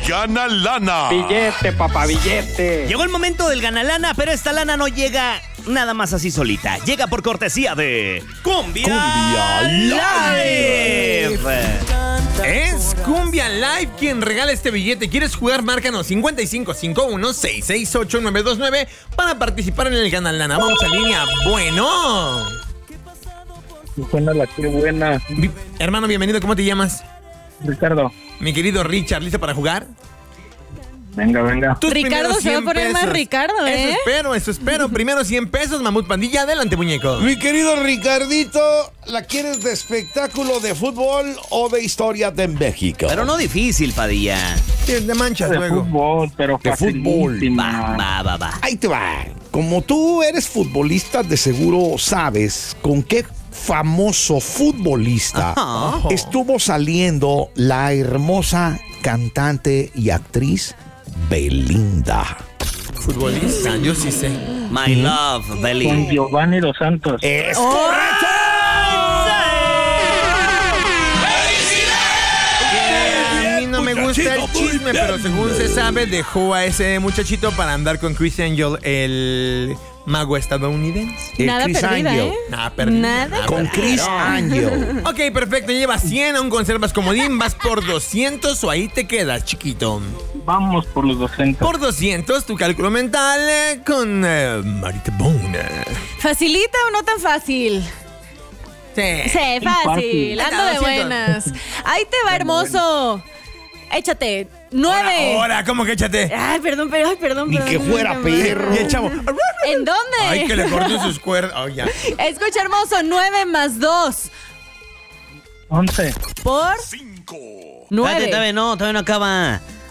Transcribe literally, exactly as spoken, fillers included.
gana lana. Billete, papá, billete. Llegó el momento del gana lana, pero esta lana no llega nada más así solita. Llega por cortesía de Cumbia, Cumbia Live. Es Cumbia Live quien regala este billete. ¿Quieres jugar? Márcanos cincuenta y cinco cincuenta y uno, seiscientos sesenta y ocho, novecientos veintinueve para participar en el Gana Lana. Vamos a línea. Bueno. Buena la que buena. Vi- Hermano, bienvenido. ¿Cómo te llamas? Ricardo, Mi querido Richard, ¿listo para jugar? venga, venga. Tus Ricardo primeros se va a cien poner más pesos. Ricardo, ¿eh? Eso espero, eso espero. Primero cien pesos, Mamut Pandilla. Adelante, muñeco. Mi querido Ricardito, ¿la quieres de espectáculo de fútbol o de historia de México? Pero no difícil, Padilla. Sí, de manchas De luego. fútbol, pero De fútbol. Va, va, va, va. Ahí te va. Como tú eres futbolista, de seguro sabes con qué famoso futbolista Ajá. estuvo saliendo la hermosa cantante y actriz Belinda. Futbolista, yo sí sé. My love, Con Belly. Giovanni Dos Santos. ¡Es ¡Oh! correcto! A mí no me gusta el chisme, pero según se sabe, dejó a ese muchachito para andar con Chris Angel, el mago estadounidense. El Nada Chris perdida, Angel. ¿eh? Nada perdido. Nada Nada Con perdido. Chris Angel. Ok, perfecto. Llevas cien, aún conservas comodín. Vas por doscientos o ahí te quedas, chiquito. Vamos por los doscientos. Por doscientos, tu cálculo mental eh, con eh, Marita Bona. ¿Facilita o no tan fácil? Sí. Sí, fácil. fácil. Ando de buenas. Ahí te va, hermoso. Échate. Nueve. Ahora, ¿cómo que échate? Ay, perdón, pero, ay, perdón, Ni perdón. que fuera Nunca más. perro. Y el chavo. ¿En dónde? Ay, que le cortó sus cuerdas. Oh, ya. Escucha, hermoso. Nueve más dos. once. Por Cinco. nueve. Espérate, todavía no, todavía no acaba.